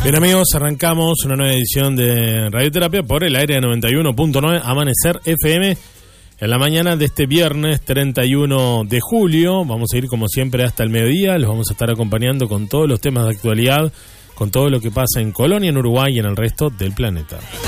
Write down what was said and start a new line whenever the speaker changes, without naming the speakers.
Bien amigos, arrancamos una nueva edición de Radioterapia por el aire de 91.9 Amanecer FM en la mañana de este viernes 31 de julio. Vamos a ir como siempre hasta el mediodía, los vamos a estar acompañando con todos los temas de actualidad, con todo lo que pasa en Colonia, en Uruguay y en el resto del planeta.